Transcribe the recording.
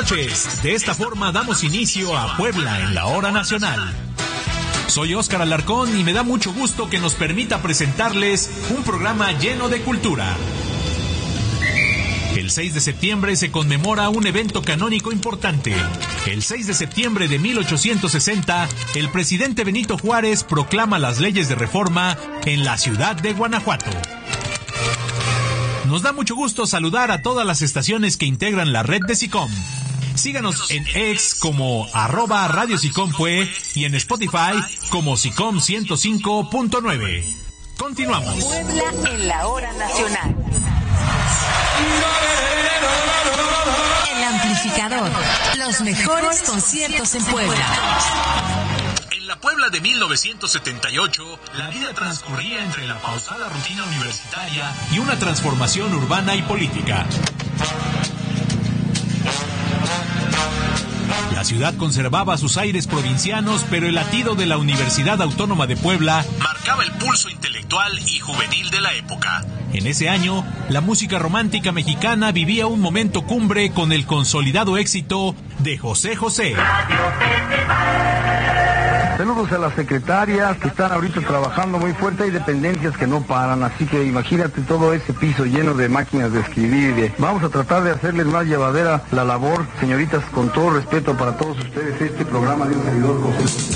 noches. De esta forma damos inicio a Puebla en la hora nacional. Soy Óscar Alarcón y me da mucho gusto que nos permita presentarles un programa lleno de cultura. El 6 de septiembre se conmemora un evento canónico importante. El 6 de septiembre de 1860, el presidente Benito Juárez proclama las leyes de reforma en la ciudad de Guanajuato. Nos da mucho gusto saludar a todas las estaciones que integran la red de SICOM. Síganos en X como @Radio SICOM y en Spotify como SICOM 105.9. Continuamos. Puebla en la hora nacional. El amplificador. Los mejores conciertos en Puebla. En la Puebla de 1978, la vida transcurría entre la pausada rutina universitaria y una transformación urbana y política. La ciudad conservaba sus aires provincianos, pero el latido de la Universidad Autónoma de Puebla marcaba el pulso intelectual y juvenil de la época. En ese año, la música romántica mexicana vivía un momento cumbre con el consolidado éxito de José José. Saludos a las secretarias que están ahorita trabajando muy fuerte. Hay dependencias que no paran, así que imagínate todo ese piso lleno de máquinas de escribir. Vamos a tratar de hacerles más llevadera la labor, señoritas, con todo respeto para todos ustedes, este programa de un servidor José.